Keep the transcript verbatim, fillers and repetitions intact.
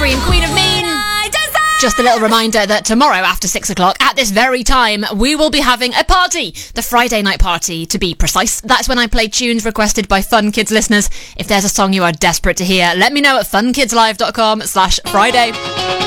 Extreme, Queen of Mean. Just a little reminder that tomorrow after six o'clock at this very time we will be having a party, the Friday night party to be precise. That's when I play tunes requested by Fun Kids listeners. If there's a song you are desperate to hear, let me know at funkidslive.com slash Friday.